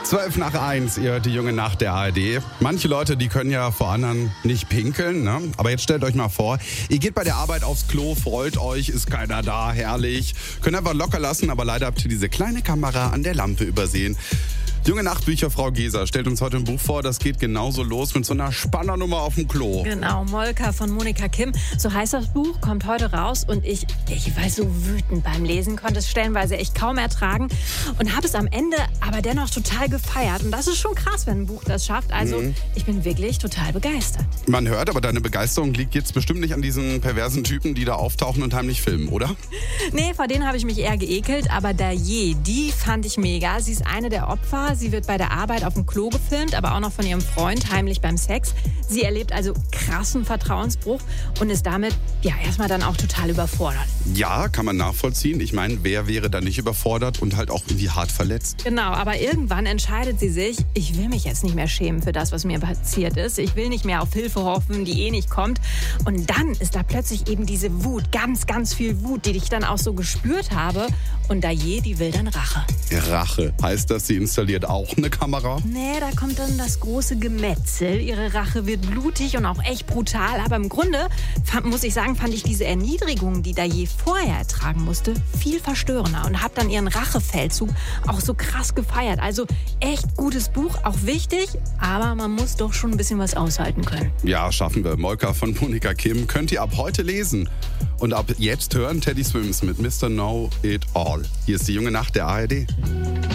12:55, ihr hört die junge Nacht der ARD. Manche Leute, die können ja vor anderen nicht pinkeln, ne? Aber jetzt stellt euch mal vor, ihr geht bei der Arbeit aufs Klo, freut euch, ist keiner da, herrlich. Könnt einfach locker lassen, aber leider habt ihr diese kleine Kamera an der Lampe übersehen. Junge Nacht, Bücherfrau Geser stellt uns heute ein Buch vor, das geht genauso los mit so einer Spannernummer auf dem Klo. Genau, Molka von Monika Kim. So heißt das Buch, kommt heute raus und ich war so wütend beim Lesen, konnte es stellenweise echt kaum ertragen und habe es am Ende aber dennoch total gefeiert. Und das ist schon krass, wenn ein Buch das schafft. Also ich bin wirklich total begeistert. Man hört, aber deine Begeisterung liegt jetzt bestimmt nicht an diesen perversen Typen, die da auftauchen und heimlich filmen, oder? Nee, vor denen habe ich mich eher geekelt, aber Daye, die fand ich mega. Sie ist eine der Opfer. Sie wird bei der Arbeit auf dem Klo gefilmt, aber auch noch von ihrem Freund heimlich beim Sex. Sie erlebt also krassen Vertrauensbruch und ist damit erstmal dann auch total überfordert. Ja, kann man nachvollziehen. Ich meine, wer wäre da nicht überfordert und halt auch irgendwie hart verletzt? Genau, aber irgendwann entscheidet sie sich, ich will mich jetzt nicht mehr schämen für das, was mir passiert ist. Ich will nicht mehr auf Hilfe hoffen, die nicht kommt. Und dann ist da plötzlich eben diese Wut, ganz, ganz viel Wut, die ich dann auch so gespürt habe. Und Daye, die will dann Rache. Rache? Heißt das, sie installiert auch eine Kamera? Nee, da kommt dann das große Gemetzel. Ihre Rache wird blutig und auch echt brutal. Aber im Grunde, muss ich sagen, fand ich diese Erniedrigung, die Daye vorher ertragen musste, viel verstörender. Und habe dann ihren Rachefeldzug auch so krass gefeiert. Also echt gutes Buch, auch wichtig. Aber man muss doch schon ein bisschen was aushalten können. Ja, schaffen wir. Molka von Monika Kim könnt ihr ab heute lesen. Und ab jetzt hören Teddy Swims mit Mr. Know It All. Hier ist die junge Nacht der ARD.